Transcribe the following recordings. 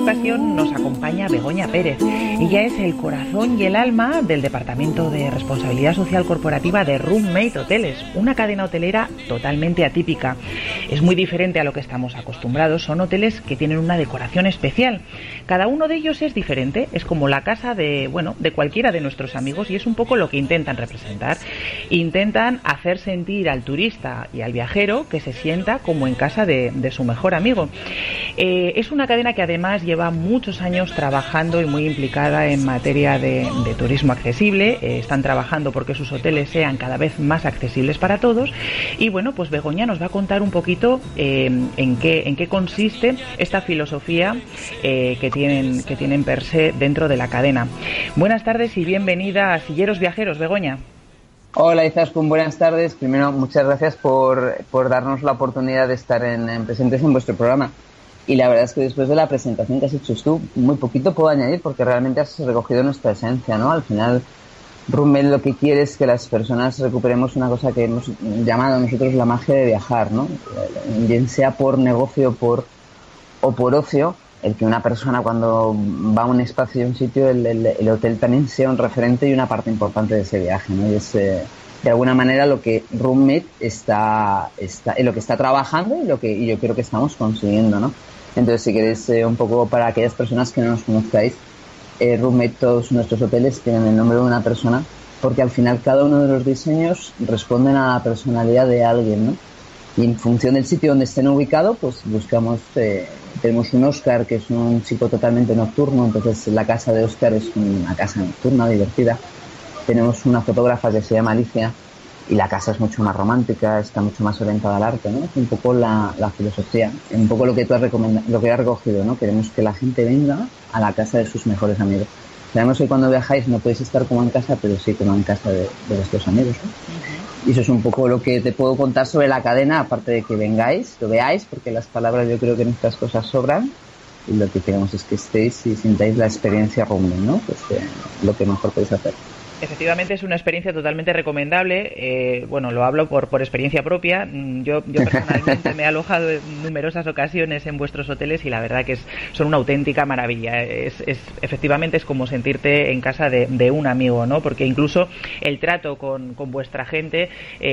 ocasión nos acompaña Begoña Pérez. Ella es el corazón y el alma del Departamento de Responsabilidad Social Corporativa de Roommate Hoteles, una cadena hotelera totalmente atípica. Es muy diferente a lo que estamos acostumbrados. Son hoteles que tienen una decoración especial. Cada uno de ellos es diferente, es como la casa de cualquiera de nuestros amigos, y es un poco lo que intentan representar. Intentan hacer sentir al turista y al viajero que se sienta como en casa de su mejor amigo. Es una cadena que además lleva muchos años trabajando y muy implicada en materia de turismo accesible. Están trabajando porque sus hoteles sean cada vez más accesibles para todos. Y bueno, pues Begoña nos va a contar un poquito en qué consiste esta filosofía que tienen per se dentro de la cadena. Buenas tardes y bienvenida a Silleros Viajeros, Begoña. Hola Izaskun, buenas tardes. Primero, muchas gracias por darnos la oportunidad de estar presentes en vuestro programa. Y la verdad es que después de la presentación que has hecho tú, muy poquito puedo añadir porque realmente has recogido nuestra esencia, ¿no? Al final, Roommate lo que quiere es que las personas recuperemos una cosa que hemos llamado nosotros la magia de viajar, ¿no? Bien sea por negocio o por ocio, el que una persona cuando va a un espacio y a un sitio, el hotel también sea un referente y una parte importante de ese viaje, ¿no? Y es de alguna manera lo que Roommate está en lo que está trabajando y yo creo que estamos consiguiendo, ¿no? Entonces, si queréis un poco para aquellas personas que no nos conozcáis, Roommate, todos nuestros hoteles tienen el nombre de una persona, porque al final cada uno de los diseños responden a la personalidad de alguien, ¿no? Y en función del sitio donde estén ubicados, pues buscamos, tenemos un Oscar que es un chico totalmente nocturno, entonces la casa de Oscar es una casa nocturna, divertida. Tenemos una fotógrafa que se llama Alicia y la casa es mucho más romántica, está mucho más orientada al arte, ¿no? Es un poco la filosofía, un poco lo que tú has lo que has recogido, ¿no? Queremos que la gente venga a la casa de sus mejores amigos. Sabemos que cuando viajáis no podéis estar como en casa, pero sí como en casa de vuestros amigos, ¿no? Y eso es un poco lo que te puedo contar sobre la cadena, aparte de que vengáis, lo veáis, porque las palabras yo creo que en estas cosas sobran, y lo que queremos es que estéis y sintáis la experiencia Roommate, ¿no? Pues lo que mejor podéis hacer. Efectivamente es una experiencia totalmente recomendable. Bueno, lo hablo por experiencia propia. Yo personalmente me he alojado en numerosas ocasiones en vuestros hoteles y la verdad que son una auténtica maravilla. Efectivamente es como sentirte en casa de un amigo, ¿no? Porque incluso el trato con vuestra gente,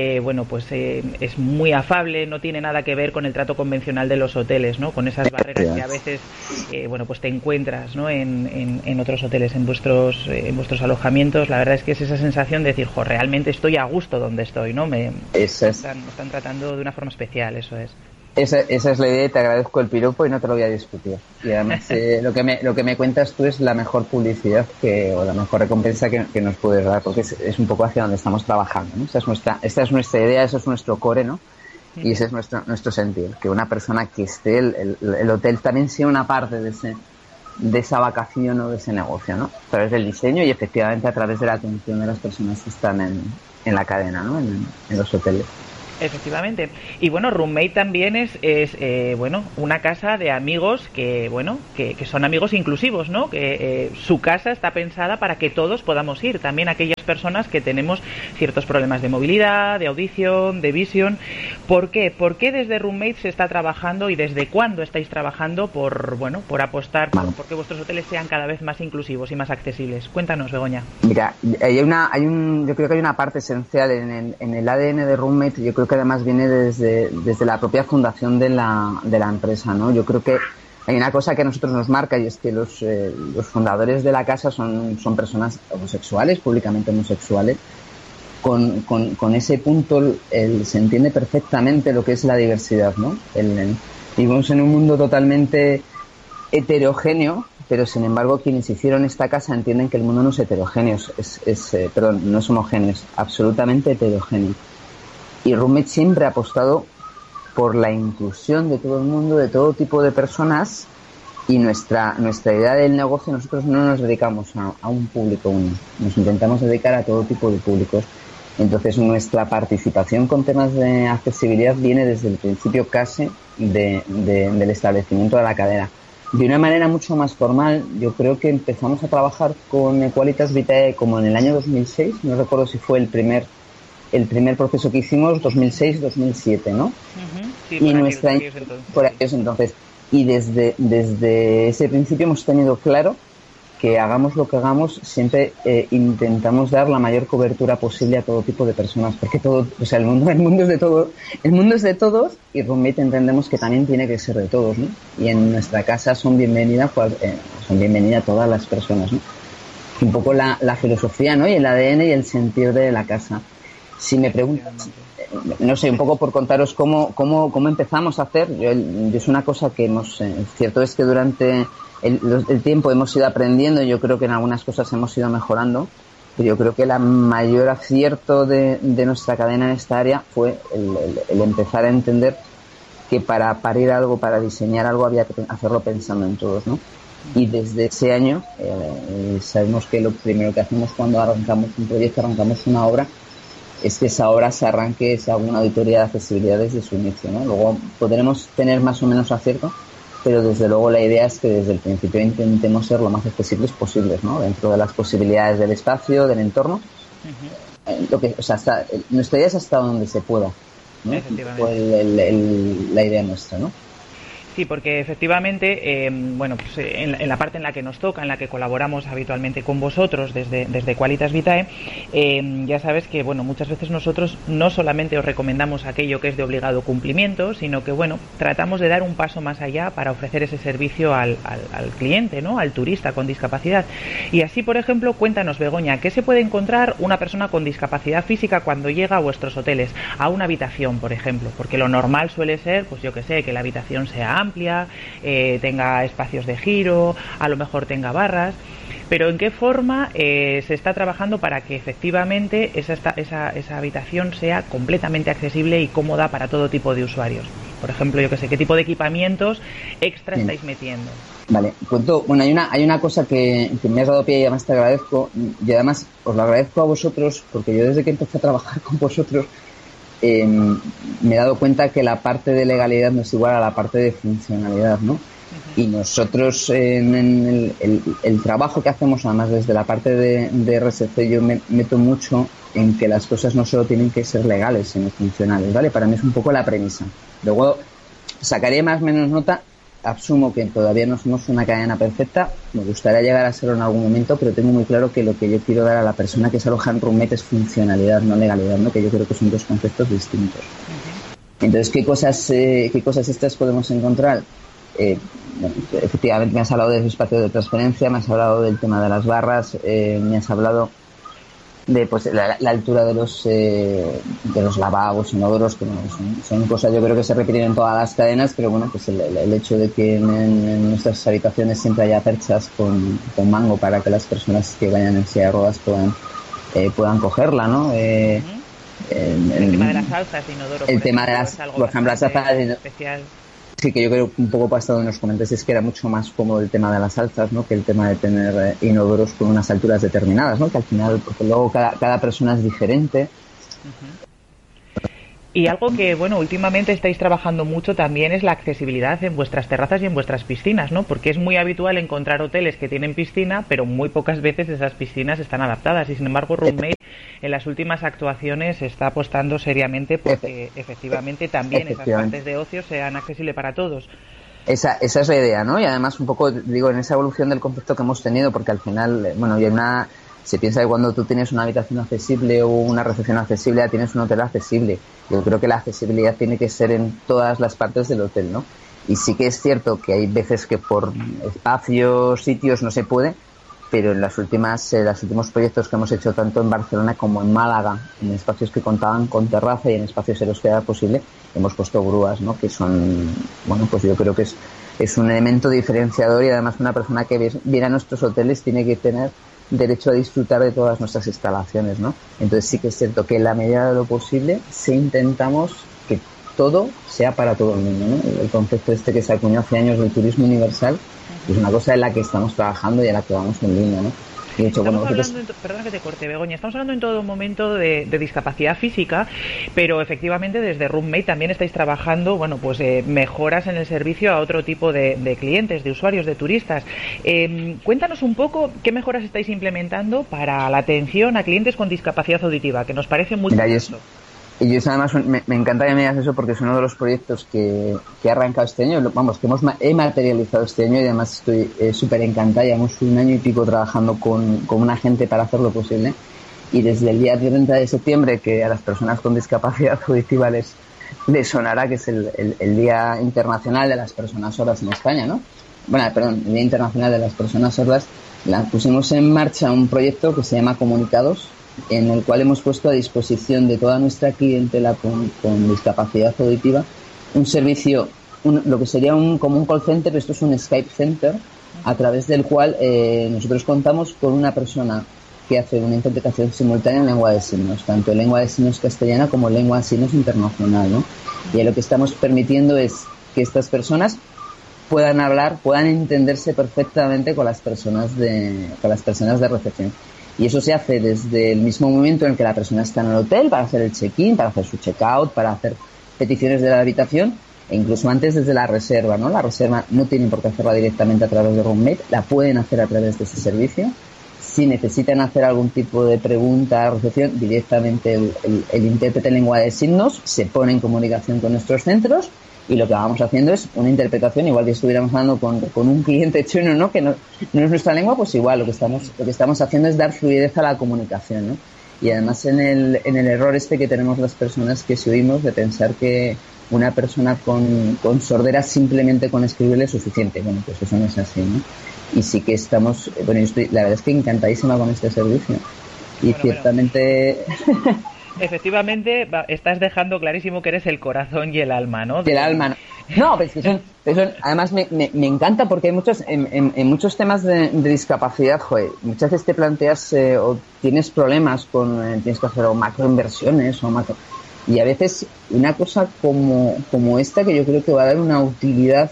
es muy afable, no tiene nada que ver con el trato convencional de los hoteles, ¿no? Con esas barreras que a veces, pues te encuentras, ¿no? En otros hoteles, en vuestros alojamientos. La verdad es que es esa sensación de decir, realmente estoy a gusto donde estoy, ¿no? Me están tratando de una forma especial, eso es. Esa es la idea y te agradezco el piropo y no te lo voy a discutir. Y además lo que me cuentas tú es la mejor publicidad o la mejor recompensa que nos puedes dar, porque es un poco hacia donde estamos trabajando, ¿no? Esta es nuestra idea, eso es nuestro core, ¿no? Y ese es nuestro sentir, que una persona que esté, el hotel también sea una parte de esa vacación o de ese negocio, ¿no? A través del diseño y efectivamente a través de la atención de las personas que están en la cadena, ¿no? En los hoteles. Efectivamente. Y bueno, Roommate también es una casa de amigos que son amigos inclusivos, ¿no? Que su casa está pensada para que todos podamos ir, también aquellas personas que tenemos ciertos problemas de movilidad, de audición, de visión. ¿Por qué? ¿Por qué desde Roommate se está trabajando y desde cuándo estáis trabajando por apostar por que vuestros hoteles sean cada vez más inclusivos y más accesibles? Cuéntanos, Begoña. Mira, yo creo que hay una parte esencial en el ADN de Roommate. Yo creo que además viene desde la propia fundación de la empresa, ¿no? Yo creo que hay una cosa que a nosotros nos marca y es que los fundadores de la casa son personas homosexuales, públicamente homosexuales. Con ese punto se entiende perfectamente lo que es la diversidad, ¿no? Vivimos en un mundo totalmente heterogéneo, pero sin embargo quienes hicieron esta casa entienden que el mundo no es heterogéneo, no es homogéneo, es absolutamente heterogéneo. Y Roommate siempre ha apostado por la inclusión de todo el mundo, de todo tipo de personas, y nuestra idea del negocio, nosotros no nos dedicamos a un público único, nos intentamos dedicar a todo tipo de públicos. Entonces nuestra participación con temas de accesibilidad viene desde el principio casi del establecimiento de la cadena. De una manera mucho más formal, yo creo que empezamos a trabajar con Equalitas Vitae como en el año 2006, no recuerdo si fue el primer proceso que hicimos, 2006-2007, ¿no? Sí, y por aquellos entonces. y desde ese principio hemos tenido claro que hagamos lo que hagamos, siempre intentamos dar la mayor cobertura posible a todo tipo de personas, porque el mundo es de todos, y Roommate entendemos que también tiene que ser de todos, ¿no? Y en nuestra casa son bienvenidas todas las personas, ¿no? Un poco la filosofía, ¿no? Y el ADN y el sentir de la casa. Si me preguntas, no sé, un poco por contaros cómo empezamos a hacer, yo es una cosa que cierto es que durante el tiempo hemos ido aprendiendo, yo creo que en algunas cosas hemos ido mejorando, pero yo creo que el mayor acierto de nuestra cadena en esta área fue el empezar a entender que para parir algo, para diseñar algo, había que hacerlo pensando en todos, ¿no? Y desde ese año sabemos que lo primero que hacemos cuando arrancamos un proyecto, arrancamos una obra, es que esa obra se arranque, se haga una auditoría de accesibilidad desde su inicio, ¿no? Luego podremos tener más o menos acierto, pero desde luego la idea es que desde el principio intentemos ser lo más accesibles posibles, ¿no? Dentro de las posibilidades del espacio, del entorno. Nuestra idea es hasta donde se pueda, ¿no? La idea nuestra, ¿no? Sí, porque efectivamente, en la parte en la que nos toca, en la que colaboramos habitualmente con vosotros desde Qualitas Vitae, ya sabes que, muchas veces nosotros no solamente os recomendamos aquello que es de obligado cumplimiento, sino que, tratamos de dar un paso más allá para ofrecer ese servicio al cliente, ¿no? Al turista con discapacidad. Y así, por ejemplo, cuéntanos, Begoña, ¿qué se puede encontrar una persona con discapacidad física cuando llega a vuestros hoteles? A una habitación, por ejemplo, porque lo normal suele ser, que la habitación sea amplia, tenga espacios de giro, a lo mejor tenga barras, pero ¿en qué forma se está trabajando para que efectivamente esa habitación sea completamente accesible y cómoda para todo tipo de usuarios? Por ejemplo, ¿qué tipo de equipamientos extra estáis metiendo? Vale, hay una cosa que me has dado pie y además te agradezco, y además os lo agradezco a vosotros, porque yo desde que empecé a trabajar con vosotros me he dado cuenta que la parte de legalidad no es igual a la parte de funcionalidad, ¿no? Uh-huh. Y nosotros en el trabajo que hacemos, además desde la parte de RSC, yo me meto mucho en que las cosas no solo tienen que ser legales, sino funcionales, ¿vale? Para mí es un poco la premisa. Luego sacaré más o menos nota. Asumo que todavía no somos una cadena perfecta, me gustaría llegar a serlo en algún momento, pero tengo muy claro que lo que yo quiero dar a la persona que se aloja en Roommate es funcionalidad, no legalidad, ¿no? Que yo creo que son dos conceptos distintos. Uh-huh. Entonces, ¿qué cosas estas podemos encontrar? Efectivamente me has hablado del espacio de transferencia, me has hablado del tema de las barras, me has hablado de la altura de los lavabos, inodoros, que son cosas yo creo que se repiten en todas las cadenas, pero el hecho de que en nuestras habitaciones siempre haya perchas con mango para que las personas que vayan en silla de ruedas puedan cogerla, ¿no? El tema de las alzas de inodoro, por ejemplo, las alzas especial. Sí, que yo creo un poco pasado nos comentaste es que era mucho más cómodo el tema de las alzas, ¿no? Que el tema de tener inodoros con unas alturas determinadas, ¿no? Que al final, porque luego cada persona es diferente. Uh-huh. Y algo que, últimamente estáis trabajando mucho también es la accesibilidad en vuestras terrazas y en vuestras piscinas, ¿no? Porque es muy habitual encontrar hoteles que tienen piscina, pero muy pocas veces esas piscinas están adaptadas. Y sin embargo, Roommate en las últimas actuaciones está apostando seriamente porque efectivamente también esas partes de ocio sean accesibles para todos. Esa es la idea, ¿no? Y además un poco, en esa evolución del concepto que hemos tenido, porque al final, se piensa que cuando tú tienes una habitación accesible o una recepción accesible, ya tienes un hotel accesible. Yo creo que la accesibilidad tiene que ser en todas las partes del hotel, ¿no? Y sí que es cierto que hay veces que por espacios, sitios no se puede, pero en los últimos proyectos que hemos hecho tanto en Barcelona como en Málaga, en espacios que contaban con terraza y en espacios en los que era posible, hemos puesto grúas, ¿no? Que son, yo creo que es un elemento diferenciador, y además una persona que viene a nuestros hoteles tiene que tener derecho a disfrutar de todas nuestras instalaciones, ¿no? Entonces sí que es cierto que en la medida de lo posible intentamos que todo sea para todo el mundo, ¿no? El concepto que se acuñó hace años del turismo universal es una cosa en la que estamos trabajando y en la que vamos en línea, ¿no? De hecho, perdona que te corte, Begoña, estamos hablando en todo momento de discapacidad física, pero efectivamente desde Roommate también estáis trabajando, mejoras en el servicio a otro tipo de clientes, de usuarios, de turistas. Cuéntanos un poco qué mejoras estáis implementando para la atención a clientes con discapacidad auditiva, que nos parece muy curioso. Y yo además me encanta que me digas eso porque es uno de los proyectos que he arrancado este año, vamos, que he materializado este año y además estoy súper encantada. Llevamos 1 año y pico trabajando con una gente para hacerlo posible y desde el día 30 de septiembre, que a las personas con discapacidad auditiva les sonará, que es el Día Internacional de las Personas Sordas en España, ¿no? Bueno, perdón, el Día Internacional de las Personas Sordas, pusimos en marcha un proyecto que se llama Comunicados, en el cual hemos puesto a disposición de toda nuestra clientela con discapacidad auditiva un servicio, lo que sería como un call center, pero esto es un Skype center, a través del cual nosotros contamos con una persona que hace una interpretación simultánea en lengua de signos, tanto en lengua de signos castellana como en lengua de signos internacional, ¿no? Y lo que estamos permitiendo es que estas personas puedan hablar, puedan entenderse perfectamente con las personas de recepción. Y eso se hace desde el mismo momento en el que la persona está en el hotel para hacer el check-in, para hacer su check-out, para hacer peticiones de la habitación, e incluso antes desde la reserva, ¿no? La reserva no tienen por qué hacerla directamente a través de Roommate, la pueden hacer a través de ese servicio. Si necesitan hacer algún tipo de pregunta a recepción, directamente el intérprete en lengua de signos se pone en comunicación con nuestros centros y lo que vamos haciendo es una interpretación, igual que estuviéramos hablando con un cliente chino, ¿no? Que no es nuestra lengua, pues igual lo que estamos haciendo es dar fluidez a la comunicación, ¿no? Y además en el error que tenemos las personas que se oímos de pensar que una persona con sordera simplemente con escribirle es suficiente. Bueno, pues eso no es así, ¿no? Y sí que estamos, bueno, yo estoy, la verdad es que encantadísima con este servicio. Y bueno, ciertamente... Bueno. Efectivamente, estás dejando clarísimo que eres el corazón y el alma, ¿no? El alma, no, pero es que son además me encanta porque hay en muchos temas de discapacidad, joder, muchas veces te planteas o tienes problemas tienes que hacer o macroinversiones o macro... Y a veces una cosa como esta, que yo creo que va a dar una utilidad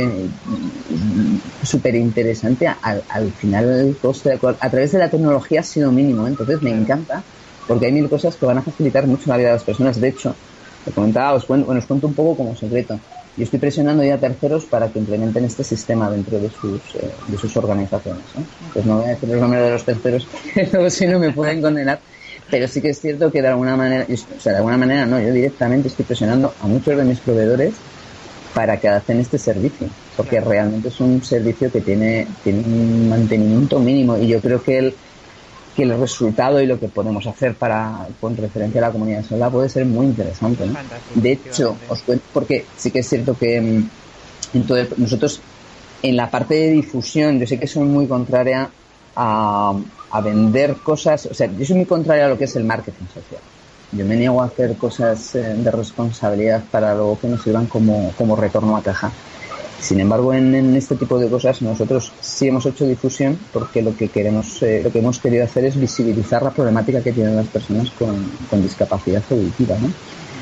súper interesante, al final el coste a través de la tecnología ha sido mínimo, entonces me encanta. Porque hay 1000 cosas que van a facilitar mucho la vida de las personas. De hecho, te comentaba, os cuento un poco como secreto. Yo estoy presionando ya a terceros para que implementen este sistema dentro de sus organizaciones, ¿no? Pues no voy a decir los nombres de los terceros, luego si no me pueden condenar. Pero sí que es cierto que de alguna manera no, yo directamente estoy presionando a muchos de mis proveedores para que hacen este servicio. Porque realmente es un servicio que tiene un mantenimiento mínimo y yo creo que el resultado y lo que podemos hacer con referencia a la comunidad sorda puede ser muy interesante, ¿no? De hecho, os cuento, porque sí que es cierto que entonces nosotros en la parte de difusión, yo sé que soy muy contraria a vender cosas, o sea, yo soy muy contraria a lo que es el marketing social. Yo me niego a hacer cosas de responsabilidad para luego que nos sirvan como retorno a caja. Sin embargo, en este tipo de cosas nosotros sí hemos hecho difusión porque lo que hemos querido hacer es visibilizar la problemática que tienen las personas con discapacidad auditiva, ¿no?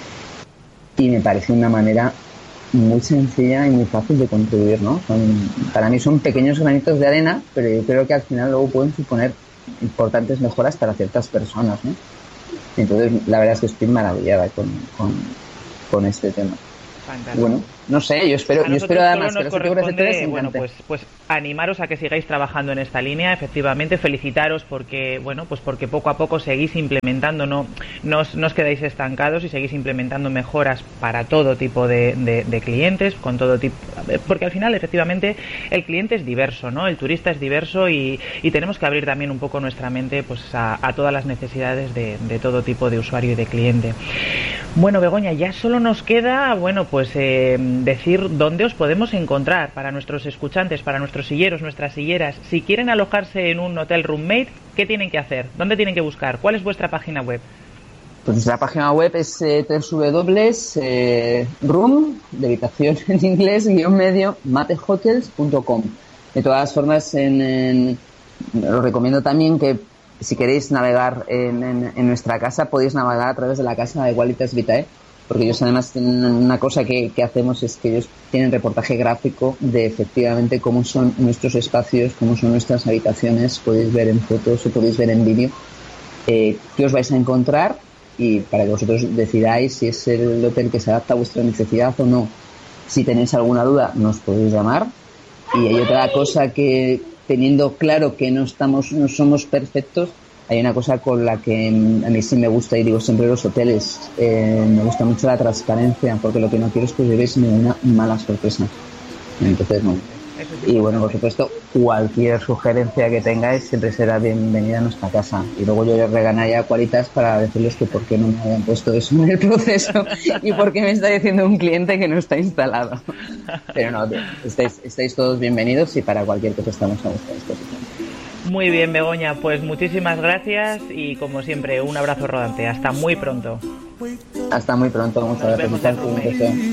Y me parece una manera muy sencilla y muy fácil de contribuir, ¿no? Para mí son pequeños granitos de arena, pero yo creo que al final luego pueden suponer importantes mejoras para ciertas personas, ¿no? Entonces, la verdad es que estoy maravillada con este tema. Fantástico. Bueno, no sé, yo espero además que los corresponde, bueno, pues animaros a que sigáis trabajando en esta línea, efectivamente, felicitaros porque poco a poco seguís implementando, no os quedáis estancados y seguís implementando mejoras para todo tipo de clientes, con todo tipo, porque al final efectivamente el cliente es diverso, ¿no? El turista es diverso y tenemos que abrir también un poco nuestra mente pues a todas las necesidades de todo tipo de usuario y de cliente. Bueno, Begoña, ya solo nos queda, decir dónde os podemos encontrar para nuestros escuchantes, para nuestros silleros, nuestras silleras. Si quieren alojarse en un hotel Roommate, ¿qué tienen que hacer? ¿Dónde tienen que buscar? ¿Cuál es vuestra página web? Pues nuestra página web es www.room, de habitación en inglés, _ matehotels.com. De todas formas, os recomiendo también que si queréis navegar en nuestra casa, podéis navegar a través de la casa de Qualitas Vitae, porque ellos además tienen una cosa que hacemos, es que ellos tienen reportaje gráfico de efectivamente cómo son nuestros espacios, cómo son nuestras habitaciones, podéis ver en fotos o podéis ver en vídeo qué os vais a encontrar y para que vosotros decidáis si es el hotel que se adapta a vuestra necesidad o no. Si tenéis alguna duda, nos podéis llamar. Y hay otra cosa que, teniendo claro que no somos perfectos, hay una cosa con la que a mí sí me gusta, y digo siempre los hoteles, me gusta mucho la transparencia, porque lo que no quiero es que os llevéis ninguna mala sorpresa. Entonces, bueno. Y bueno, por supuesto, cualquier sugerencia que tengáis siempre será bienvenida a nuestra casa. Y luego yo les regañaré a Qualitas para decirles que por qué no me habían puesto eso en el proceso y por qué me está diciendo un cliente que no está instalado. Pero no, estáis todos bienvenidos y para cualquier cosa estamos a vuestra disposición. Muy bien, Begoña, pues muchísimas gracias y como siempre, un abrazo rodante. Hasta muy pronto. Hasta muy pronto, muchas gracias.